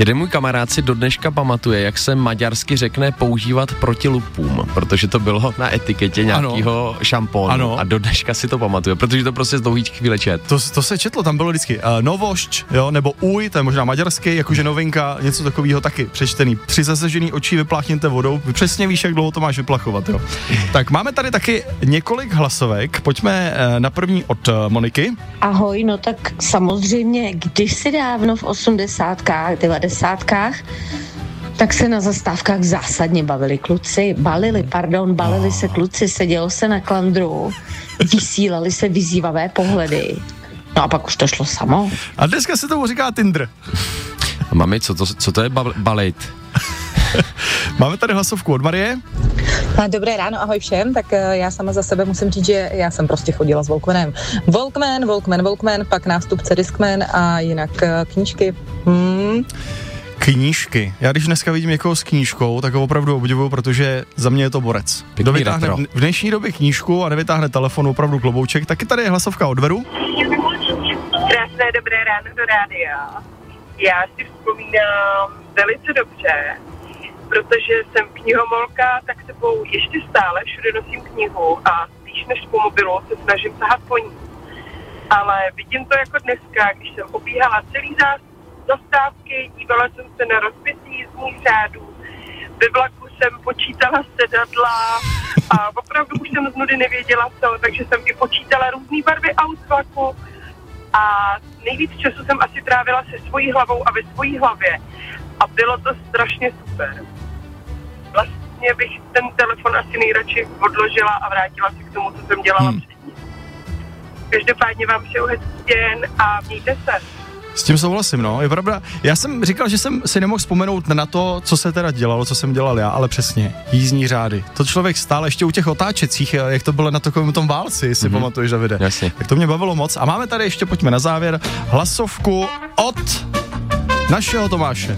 Jeden můj kamarád si do dneška pamatuje, jak se maďarsky řekne používat proti lupům, protože to bylo na etiketě nějakého šampónu a do dneška si to pamatuje, protože to prostě z dlouhých chvíle čet. To se četlo, tam bylo vždycky novošť, jo, nebo uj, to je možná maďarsky, jakože novinka, něco takového taky přečtený. Při zasažený očí vypláchněte vodou, vy přesně víš, jak dlouho to máš vyplachovat, jo. Tak máme tady taky několik hlasovek, pojďme na první od Moniky. Ahoj, no tak samozřejmě, kdysi dávno v 80kách, 90kách, tak se na zastávkách zásadně balili se kluci, sedělo se na klandru, vysílali se vyzývavé pohledy. No a pak už to šlo samo. A dneska se tomu říká Tinder. Mami, co to je balit? Máme tady hlasovku od Marie. Dobré ráno, ahoj všem, tak já sama za sebe musím říct, že já jsem prostě chodila s Walkmanem. Walkman, pak nástupce Discman a jinak knížky. Knížky. Já když dneska vidím někoho s knížkou, tak ho opravdu obdivuju, protože za mě je to borec. Kdo vytáhne v dnešní době knížku a nevytáhne telefon, opravdu klobouček. Taky tady je hlasovka od Veru. Krásné dobré ráno do rádia. Já si vzpomínám velice dobře, protože jsem knihomolka, tak sebou ještě stále všude nosím knihu a spíš než po mobilu se snažím sahat po ní. Ale vidím to jako dneska, když jsem obíhala celý zastávky, dívala jsem se na rozpětí jízdních řádů, ve vlaku jsem počítala sedadla a opravdu už jsem z nudy nevěděla co, takže jsem i počítala různý barvy aut z vlaku a nejvíc času jsem asi trávila se svojí hlavou a ve svojí hlavě a bylo to strašně super. Vlastně bych ten telefon asi nejradši odložila a vrátila se k tomu, co jsem dělala předtím. Každopádně vám přeju hezký den a mějte se. S tím souhlasím, no, je pravda. Já jsem říkal, že jsem si nemohl vzpomenout na to, co se teda dělalo, co jsem dělal já, ale přesně, jízdní řády. To člověk stále ještě u těch otáčecích, jak to bylo na takovém tom válci, jestli pamatuješ, Davide. Jasně. Tak to mě bavilo moc. A máme tady ještě, pojďme na závěr, hlasovku od našeho Tomáše.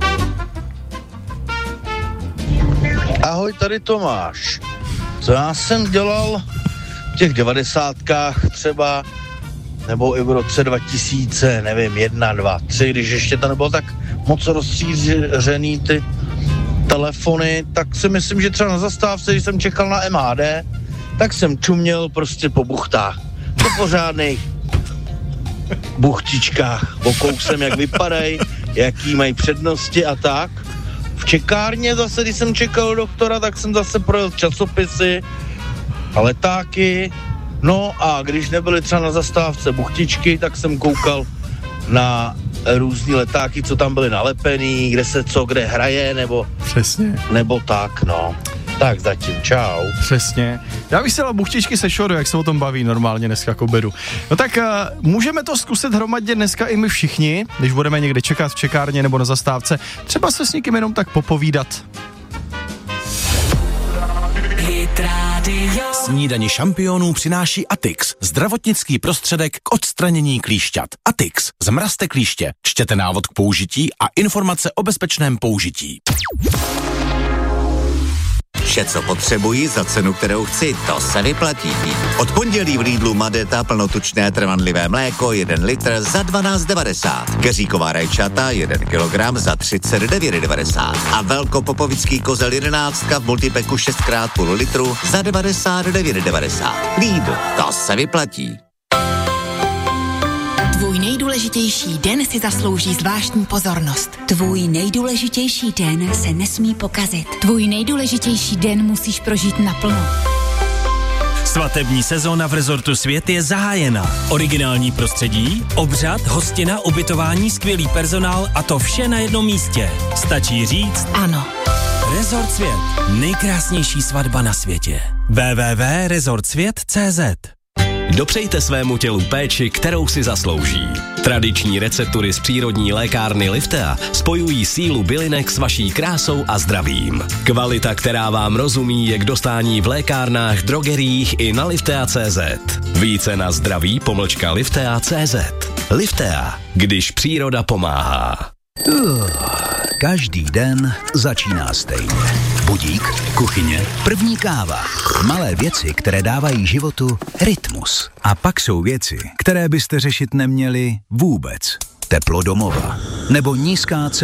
Ahoj, tady Tomáš. Co já jsem dělal v těch 90kách třeba, nebo i v roce 2000, nevím, 1, 2, 3, když ještě to nebylo tak moc rozšířený ty telefony, tak si myslím, že třeba na zastávce, když jsem čekal na MHD, tak jsem čuměl prostě po buchtách. Po pořádných buchtičkách. Okousem, jak vypadají, jaký mají přednosti a tak. V čekárně zase, když jsem čekal doktora, tak jsem zase projel časopisy a letáky. No a když nebyly třeba na zastávce buchtičky, tak jsem koukal na různý letáky, co tam byly nalepený, kde se co, kde hraje, nebo... Přesně. Nebo tak, no. Tak zatím, čau. Přesně. Já bych si dal buchtičky se šoru, jak se o tom baví normálně dneska k obědu. No tak můžeme to zkusit hromadně dneska i my všichni, když budeme někde čekat v čekárně nebo na zastávce. Třeba se s někým jenom tak popovídat. Snídani šampionů přináší Atix, zdravotnický prostředek k odstranění klíšťat. Atix, zmrazte klíště, čtěte návod k použití a informace o bezpečném použití. Vše, co potřebuji za cenu, kterou chci, to se vyplatí. Od pondělí v Lidlu Madeta plnotučné trvanlivé mléko 1 litr za 12,90. Keříková rajčata 1 kilogram za 39,90. A velkopopovický kozel 11 v multipeku 6x půl litru za 99,90. Lidl, to se vyplatí. Tvůj nejdůležitější den si zaslouží zvláštní pozornost. Tvůj nejdůležitější den se nesmí pokazit. Tvůj nejdůležitější den musíš prožít naplno. Svatební sezóna v Rezortu Svět je zahájena. Originální prostředí, obřad, hostina, ubytování, skvělý personál a to vše na jednom místě. Stačí říct ano. Rezort Svět. Nejkrásnější svatba na světě. www.resortsvět.cz. Dopřejte svému tělu péči, kterou si zaslouží. Tradiční receptury z přírodní lékárny Liftea spojují sílu bylinek s vaší krásou a zdravím. Kvalita, která vám rozumí, je k dostání v lékárnách, drogeriích i na liftea.cz. Více na zdraví-liftea.cz. Liftea, když příroda pomáhá. Každý den začíná stejně. Budík, kuchyně, první káva. Malé věci, které dávají životu rytmus. A pak jsou věci, které byste řešit neměli vůbec. Teplo domova. Nebo nízká cena